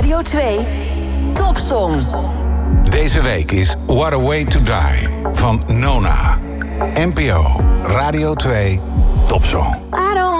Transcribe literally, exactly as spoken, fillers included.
Radio twee Topsong. Deze week is What a Way to Die van Nona. N P O Radio twee Topsong.